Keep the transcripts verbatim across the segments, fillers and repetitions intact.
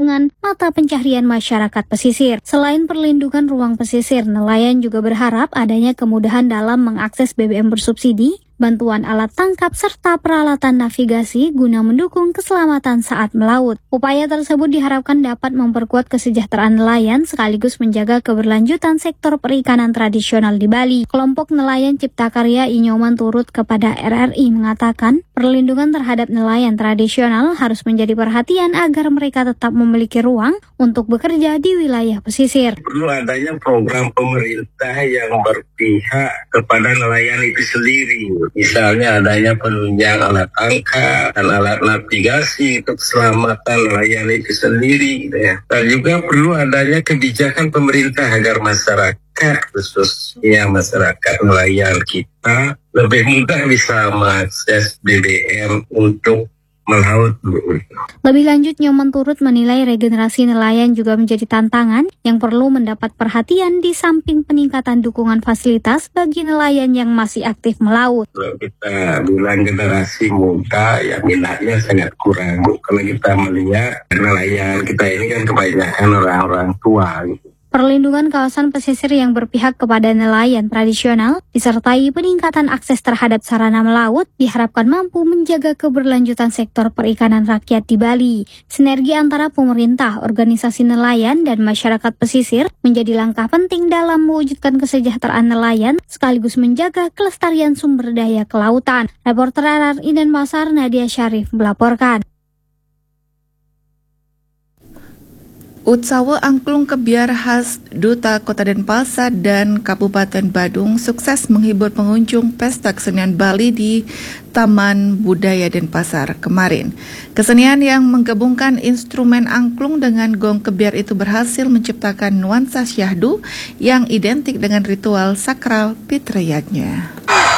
dukungan mata pencaharian masyarakat pesisir. Selain perlindungan ruang pesisir, nelayan juga berharap adanya kemudahan dalam mengakses B B M bersubsidi, bantuan alat tangkap, serta peralatan navigasi guna mendukung keselamatan saat melaut. Upaya tersebut diharapkan dapat memperkuat kesejahteraan nelayan sekaligus menjaga keberlanjutan sektor perikanan tradisional di Bali. Kelompok nelayan Cipta Karya Inyoman turut kepada R R I mengatakan, perlindungan terhadap nelayan tradisional harus menjadi perhatian agar mereka tetap memiliki ruang untuk bekerja di wilayah pesisir. Perlu adanya program pemerintah yang berpihak kepada nelayan itu sendiri. Misalnya adanya penunjang alat tangkap dan alat navigasi untuk keselamatan nelayan itu sendiri, gitu ya. Dan juga perlu adanya kebijakan pemerintah agar masyarakat, khususnya masyarakat nelayan kita, lebih mudah bisa mengakses B B M untuk melaut. Lebih lanjut, Nyoman turut menilai regenerasi nelayan juga menjadi tantangan yang perlu mendapat perhatian di samping peningkatan dukungan fasilitas bagi nelayan yang masih aktif melaut. Kalau kita bilang generasi muda, ya minatnya sangat kurang. Kalau kita melihat nelayan kita ini kan kebanyakan orang-orang tua gitu. Perlindungan kawasan pesisir yang berpihak kepada nelayan tradisional disertai peningkatan akses terhadap sarana melaut diharapkan mampu menjaga keberlanjutan sektor perikanan rakyat di Bali. Sinergi antara pemerintah, organisasi nelayan, dan masyarakat pesisir menjadi langkah penting dalam mewujudkan kesejahteraan nelayan sekaligus menjaga kelestarian sumber daya kelautan. Reporter R R I Denpasar Nadia Syarif melaporkan. Utsawa Angklung Kebiar khas Duta Kota Denpasar dan Kabupaten Badung sukses menghibur pengunjung Pesta Kesenian Bali di Taman Budaya Denpasar kemarin. Kesenian yang menggabungkan instrumen angklung dengan gong kebiar itu berhasil menciptakan nuansa syahdu yang identik dengan ritual sakral fitriyatnya.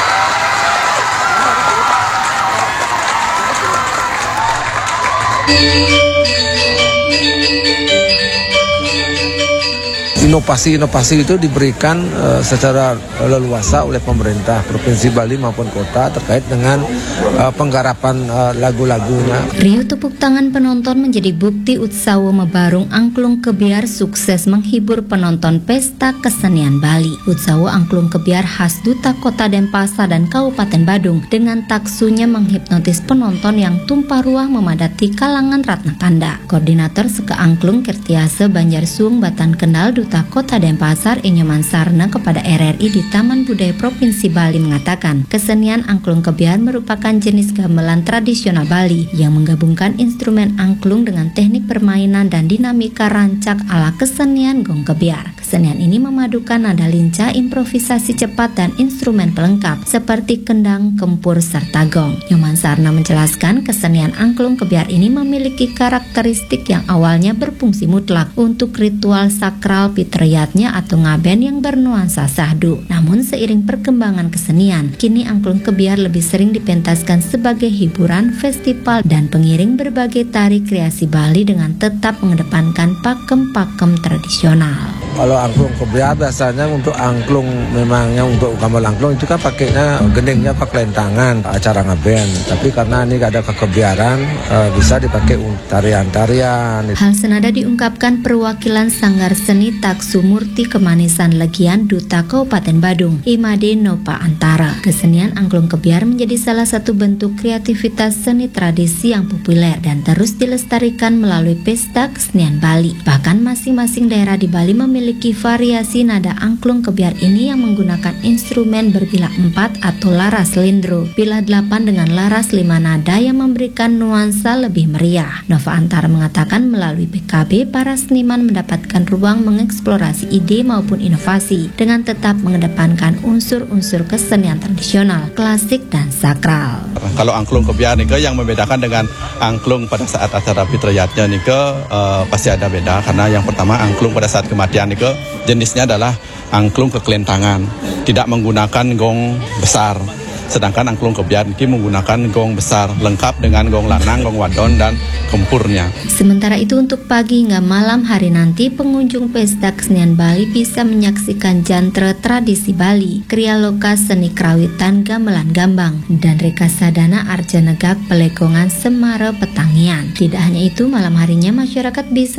Inovasi-inovasi itu diberikan uh, secara leluasa oleh pemerintah Provinsi Bali maupun kota terkait dengan uh, penggarapan uh, lagu-lagunya. Riuh tepuk tangan penonton menjadi bukti Utsawa Mebarung Angklung Kebiar sukses menghibur penonton Pesta Kesenian Bali. Utsawa Angklung Kebiar khas Duta Kota Denpasar dan Kabupaten Badung dengan taksunya menghipnotis penonton yang tumpah ruah memadati kalangan Ratna Tanda. Koordinator Seke Angklung Kirtiase Banjarsuung Batan Kendal Duta Kota Denpasar Inyoman Sarna kepada R R I di Taman Budaya Provinsi Bali mengatakan, kesenian angklung kebiar merupakan jenis gamelan tradisional Bali yang menggabungkan instrumen angklung dengan teknik permainan dan dinamika rancak ala kesenian gong kebiar. Kesenian ini memadukan nada lincah, improvisasi cepat dan instrumen pelengkap seperti kendang, kempur serta gong. Nyoman Sarna menjelaskan, kesenian angklung kebiar ini memiliki karakteristik yang awalnya berfungsi mutlak untuk ritual sakral fitriyatnya atau ngaben yang bernuansa sahdu. Namun seiring perkembangan kesenian, kini angklung kebiar lebih sering dipentaskan sebagai hiburan, festival, dan pengiring berbagai tari kreasi Bali dengan tetap mengedepankan pakem-pakem tradisional. Kalau angklung kebiar biasanya untuk angklung, memangnya untuk gamelan angklung itu kan pakainya gendingnya pakai lentangan acara ngaben. Tapi karena ini ada kekebiaran uh, bisa dipakai tarian-tarian. Hal senada diungkapkan perwakilan Sanggar Seni Taksu Murti Kemanisan Legian Duta Kabupaten Badung, Imade Nopa Antara. Kesenian angklung kebiar menjadi salah satu bentuk kreativitas seni tradisi yang populer dan terus dilestarikan melalui Pesta Kesenian Bali. Bahkan masing-masing daerah di Bali memiliki memiliki variasi nada angklung kebiar ini yang menggunakan instrumen berbilah empat atau laras lindro, bilah delapan dengan laras lima nada yang memberikan nuansa lebih meriah. Nova Antara mengatakan melalui P K B para seniman mendapatkan ruang mengeksplorasi ide maupun inovasi dengan tetap mengedepankan unsur-unsur kesenian tradisional, klasik dan sakral. Kalau angklung kebiar nih yang membedakan dengan angklung pada saat acara fitriyatnya nih uh, pasti ada beda, karena yang pertama angklung pada saat kematian nih jenisnya adalah angklung kekelentangan, tidak menggunakan gong besar. Sedangkan angklung kebiar ini menggunakan gong besar, lengkap dengan gong lanang, gong wadon, dan kempurnya. Sementara itu untuk pagi hingga malam hari nanti, pengunjung Pesta Kesenian Bali bisa menyaksikan jantre tradisi Bali, kriya loka seni kerawitan gamelan gambang, dan rekasadana arjanegak pelegongan semara petangian. Tidak hanya itu, malam harinya masyarakat bisa